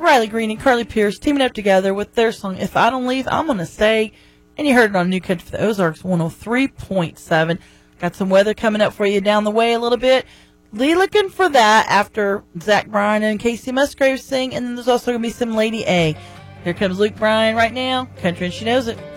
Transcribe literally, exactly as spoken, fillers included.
Riley Green and Carly Pierce teaming up together with their song, If I Don't Leave, I'm Gonna Stay. And you heard it on New Country for the Ozarks, one oh three point seven. Got some weather coming up for you down the way a little bit. Be looking for that after Zach Bryan and Casey Musgraves sing. And then there's also going to be some Lady A. Here comes Luke Bryan right now. Country and She Knows It.